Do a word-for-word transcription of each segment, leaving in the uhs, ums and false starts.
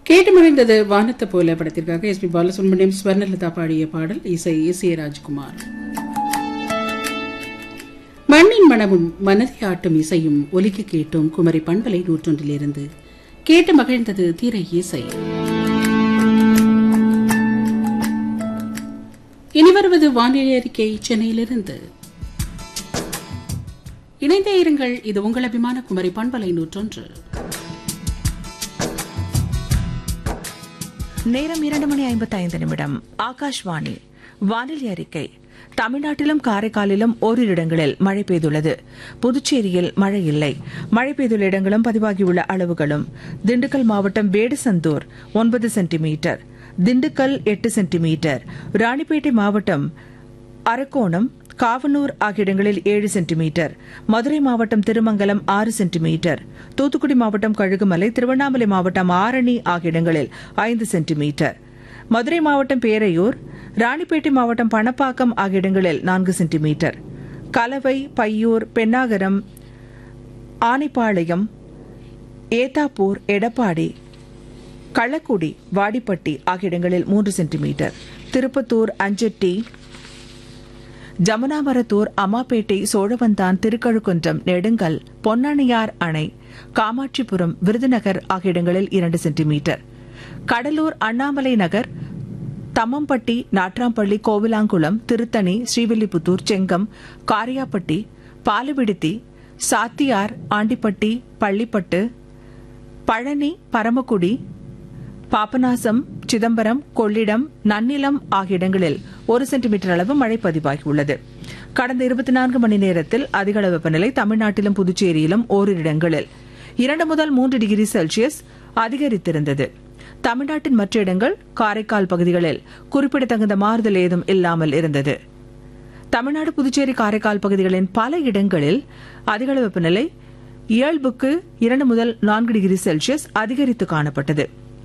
கேட்டு மறைந்தது வானத்தை போல படத்திற்காக எஸ் பி பாலசுப்ரமணியம் ஸ்வர்ணலதா பாடிய பாடல், இசை எஸ் ஏ ராஜ்குமார். மண்ணின் மனமும் மனதை ஆட்டும் இசையும் ஒலிக்க கேட்டோம் குமரி பண்பலை நூற்றொன்றிலிருந்து. கேட்டு மகிழ்ந்தது திரை இசை. இனி வருவது வானிலை அறிக்கை சென்னையிலிருந்து. இணைந்தே இருங்கள், இது உங்கள் அபிமான குமரி பண்பலை நூற்றொன்று. நேரம் இரண்டு மணி ஐம்பத்தி ஐந்து நிமிடம். ஆகாஷ்வாணி வானிலை அறிக்கை. தமிழ்நாட்டிலும் காரைக்காலிலும் ஓரிரு இடங்களில் மழை பெய்துள்ளது. புதுச்சேரியில் மழை இல்லை. மழை பெய்துள்ள இடங்களும் பதிவாகியுள்ள அளவுகளும்: திண்டுக்கல் மாவட்டம் வேடசந்தூர் ஒன்பது சென்டிமீட்டர், திண்டுக்கல் எட்டு சென்டிமீட்டர், ராணிப்பேட்டை மாவட்டம் அரக்கோணம், காவனூர் ஆகிய இடங்களில் ஏழு சென்டிமீட்டர், மதுரை மாவட்டம் திருமங்கலம் ஆறு சென்டிமீட்டர், தூத்துக்குடி மாவட்டம் கழுகுமலை, திருவண்ணாமலை மாவட்டம் ஆரணி ஆகிய இடங்களில் ஐந்து சென்டிமீட்டர், மதுரை மாவட்டம் பேரையூர், ராணிப்பேட்டை மாவட்டம் பணப்பாக்கம் ஆகிய இடங்களில் நான்கு சென்டிமீட்டர், கலவை, பையூர், பென்னாகரம், ஆனைப்பாளையம், ஏத்தாப்பூர், எடப்பாடி, கள்ளக்குடி, வாடிப்பட்டி ஆகிய இடங்களில் மூன்று சென்டிமீட்டர், திருப்பத்தூர், அஞ்சட்டி, ஜமுனாமரத்தூர், அம்மாப்பேட்டை, சோழவந்தான், திருக்கழுக்குன்றம், நெடுங்கல், பொன்னானியார் அணை, காமாட்சிபுரம், விருதுநகர் ஆகிய இடங்களில் இரண்டு சென்டிமீட்டர், கடலூர், அண்ணாமலை நகர், தம்மம்பட்டி, நாட்ராம்பள்ளி, கோவிலாங்குளம், திருத்தணி, ஸ்ரீவில்லிபுத்தூர், செங்கம், காரியாப்பட்டி, பாலுவிடுத்தி, சாத்தியார், ஆண்டிப்பட்டி, பள்ளிப்பட்டு, பழனி, பரமக்குடி, பாபநாசம், சிதம்பரம், கொள்ளிடம், நன்னிலம் ஆகிய இடங்களில் ஒரு சென்டிமீட்டர் அளவு மழை பதிவாகியுள்ளது. கடந்த இருபத்தி நான்கு மணி நேரத்தில் அதிகளவு வெப்பநிலை தமிழ்நாட்டிலும் புதுச்சேரியிலும் ஓரிரு இடங்களில் இரண்டு முதல் மூன்று டிகிரி செல்சியஸ் அதிகரித்திருந்தது. தமிழ்நாட்டின் மற்ற இடங்கள், காரைக்கால் பகுதிகளில் குறிப்பிடத்தகுந்த மாறுதல் ஏதும் இல்லாமல் இருந்தது. தமிழ்நாடு, புதுச்சேரி, காரைக்கால் பகுதிகளின் பல இடங்களில் அதிகளவு வெப்பநிலை இயல்புக்கு இரண்டு முதல் நான்கு டிகிரி செல்சியஸ் அதிகரித்து காணப்பட்டது.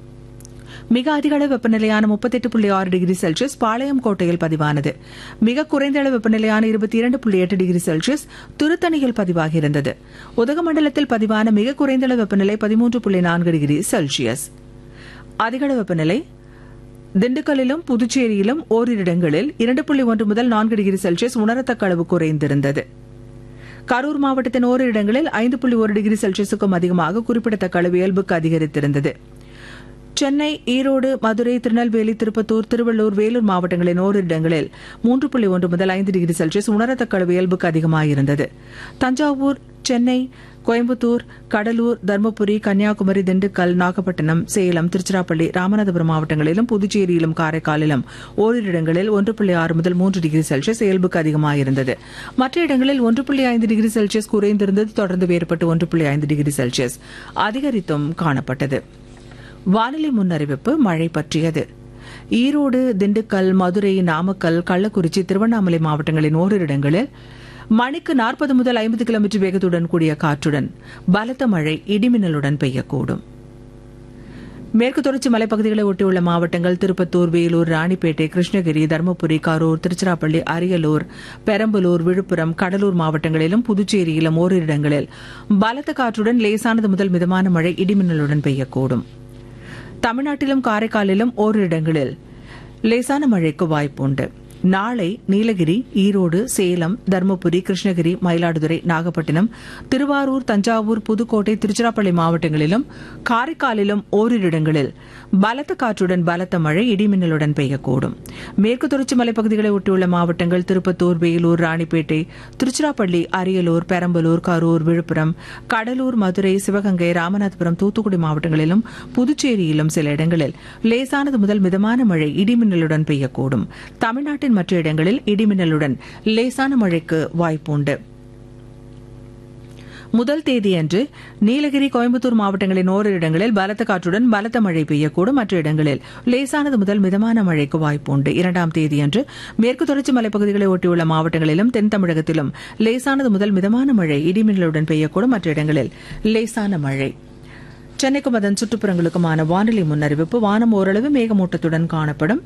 மிக அதிக அளவு வெப்பநிலையான முப்பத்தி எட்டு புள்ளி ஆறு டிகிரி செல்சியஸ் பாளையம் கோட்டையில் பதிவானது. மிக குறைந்த அளவு வெப்பநிலையான இருபத்தி இரண்டு புள்ளி எட்டு டிகிரி செல்சியஸ் திருத்தணியில் பதிவாகியிருந்தது. உதகமண்டலத்தில் பதிவான மிக குறைந்த அளவு வெப்பநிலை பதிமூன்று புள்ளி நான்கு டிகிரி செல்சியஸ். அதிக அளவு வெப்பநிலை திண்டுக்கல்லிலும் புதுச்சேரியிலும் ஓரிரு இடங்களில் இரண்டு புள்ளி ஒன்று முதல் நான்கு டிகிரி செல்சியஸ் உணரத்தக்க அளவு குறைந்திருந்தது. கரூர் மாவட்டத்தின் ஓரிரு இடங்களில் ஐந்து புள்ளி ஒரு டிகிரி செல்சியஸுக்கும் அதிகமாக குறிப்பிடத்தக்க அளவு இயல்புக்கு அதிகரித்திருந்தது. சென்னை, ஈரோடு, மதுரை, திருநெல்வேலி, திருப்பத்தூர், திருவள்ளூர், வேலூர் மாவட்டங்களின் ஓரிரு இடங்களில் மூன்று புள்ளி ஒன்று முதல் ஐந்து டிகிரி செல்சியஸ் உணரத்தக்க அளவு இயல்புக்கு அதிகமாயிருந்தது. தஞ்சாவூர், சென்னை, கோயம்புத்தூர், கடலூர், தருமபுரி, கன்னியாகுமரி, திண்டுக்கல், நாகப்பட்டினம், சேலம், திருச்சிராப்பள்ளி, ராமநாதபுரம் மாவட்டங்களிலும் புதுச்சேரியிலும் காரைக்காலிலும் ஓரிரு இடங்களில் ஒன்று புள்ளி ஆறு முதல் மூன்று டிகிரி செல்சியஸ் இயல்புக்கு அதிகமாயிருந்தது. மற்ற இடங்களில் ஒன்று புள்ளி ஐந்து டிகிரி செல்சியஸ் குறைந்திருந்தது. தொடர்ந்து வேறுபட்டு ஒன்று புள்ளி ஐந்து டிகிரி செல்சியஸ் அதிகரித்தும் காணப்பட்டது. வானிலை முன்னறிவிப்பு மழை பற்றியது. ஈரோடு, திண்டுக்கல், மதுரை, நாமக்கல், கள்ளக்குறிச்சி, திருவண்ணாமலை மாவட்டங்களின் ஓரிரு இடங்களில் மணிக்கு நாற்பது முதல் ஐம்பது கிலோமீட்டர் வேகத்துடன் கூடிய காற்றுடன் பலத்த மழை இடிமின்னலுடன் பெய்யக்கூடும். மேற்கு தொடர்ச்சி மலைப்பகுதிகளை ஒட்டியுள்ள மாவட்டங்கள் திருப்பத்தூர், வேலூர், ராணிப்பேட்டை, கிருஷ்ணகிரி, தருமபுரி, கரூர், திருச்சிராப்பள்ளி, அரியலூர், பெரம்பலூர், விழுப்புரம், கடலூர் மாவட்டங்களிலும் புதுச்சேரியிலும் ஓரிரு இடங்களில் பலத்த காற்றுடன் லேசானது முதல் மிதமான மழை இடிமின்னலுடன் பெய்யக்கூடும். தமிழ்நாட்டிலும் காரைக்காலிலும் ஓரிரு இடங்களில் லேசான மழைக்கு வாய்ப்புண்டு. நாளை நீலகிரி, ஈரோடு, சேலம், தருமபுரி, கிருஷ்ணகிரி, மயிலாடுதுறை, நாகப்பட்டினம், திருவாரூர், தஞ்சாவூர், புதுக்கோட்டை, திருச்சிராப்பள்ளி மாவட்டங்களிலும் காரைக்காலிலும் ஓரிரு இடங்களில் பலத்த காற்றுடன் பலத்த மழை இடிமின்னலுடன் பெய்யக்கூடும். மேற்கு தொடர்ச்சி மலைப்பகுதிகளை ஒட்டியுள்ள மாவட்டங்கள் திருப்பத்தூர், வேலூர், ராணிப்பேட்டை, திருச்சிராப்பள்ளி, அரியலூர், பெரம்பலூர், கரூர், விழுப்புரம், கடலூர், மதுரை, சிவகங்கை, ராமநாதபுரம், தூத்துக்குடி மாவட்டங்களிலும் புதுச்சேரியிலும் சில இடங்களில் லேசானது முதல் மிதமான மழை இடிமின்னலுடன் பெய்யக்கூடும். தமிழ்நாட்டின் மற்ற இடங்களில் இடிமின்னலுடன் லேசான மழைக்கு வாய்ப்புண்டு. முதல் தேதியன்று நீலகிரி, கோயம்புத்தூர் மாவட்டங்களின் ஓரிரு இடங்களில் பலத்த காற்றுடன் பலத்த மழை பெய்யக்கூடும். மற்ற இடங்களில் லேசானது முதல் மிதமான மழைக்கு வாய்ப்புண்டு. இரண்டாம் தேதியன்று மேற்கு தொடர்ச்சி மலைப்பகுதிகளை ஒட்டியுள்ள மாவட்டங்களிலும் தென் தமிழகத்திலும் லேசானது முதல் மிதமான மழை இடிமின்னலுடன் பெய்யக்கூடும். மற்ற இடங்களில் லேசான மழை. சென்னைக்கும் அதன் சுற்றுப்புறங்களுக்குமான வானிலை முன்னறிவிப்பு. வானம் ஓரளவு மேகமூட்டத்துடன் காணப்படும்.